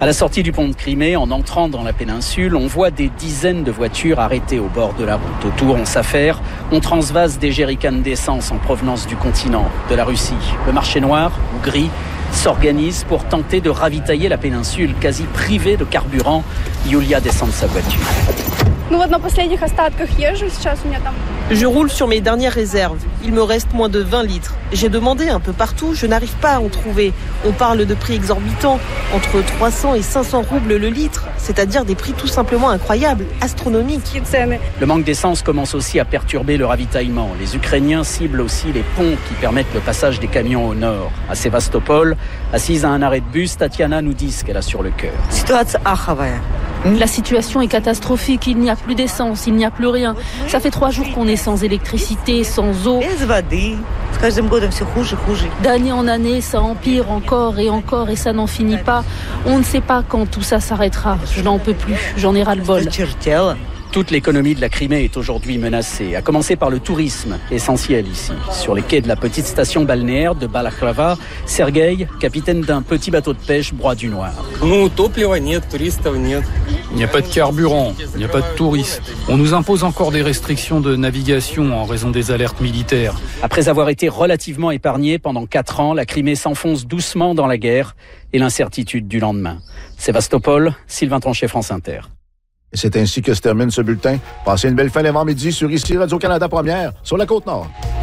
À la sortie du pont de Crimée, en entrant dans la péninsule, on voit des dizaines de voitures arrêtées au bord de la route. Autour, on s'affaire, on transvase des jerrycans d'essence en provenance du continent, de la Russie. Le marché noir, ou gris, s'organise pour tenter de ravitailler la péninsule, quasi privée de carburant. Yulia descend de sa voiture. Je roule sur mes dernières réserves. Il me reste moins de 20 litres. J'ai demandé un peu partout, je n'arrive pas à en trouver. On parle de prix exorbitants, entre 300 et 500 roubles le litre, c'est-à-dire des prix tout simplement incroyables, astronomiques. Le manque d'essence commence aussi à perturber le ravitaillement. Les Ukrainiens ciblent aussi les ponts qui permettent le passage des camions au nord. À Sébastopol, assise à un arrêt de bus, Tatiana nous dit ce qu'elle a sur le cœur. La situation est catastrophique, il n'y a plus d'essence, il n'y a plus rien. Ça fait 3 jours qu'on est sans électricité, sans eau. D'année en année, ça empire encore et ça n'en finit pas. On ne sait pas quand tout ça s'arrêtera. Je n'en peux plus, j'en ai ras-le-bol. Toute l'économie de la Crimée est aujourd'hui menacée, à commencer par le tourisme, essentiel ici. Sur les quais de la petite station balnéaire de Balaclava, Sergueï, capitaine d'un petit bateau de pêche, broie du noir. Il n'y a pas de carburant, il n'y a pas de touristes. On nous impose encore des restrictions de navigation en raison des alertes militaires. Après avoir été relativement épargnée pendant 4 ans, la Crimée s'enfonce doucement dans la guerre et l'incertitude du lendemain. Sébastopol, Sylvain Tronchet, France Inter. Et c'est ainsi que se termine ce bulletin. Passez une belle fin d'avant-midi sur ici Radio-Canada Première, sur la Côte-Nord.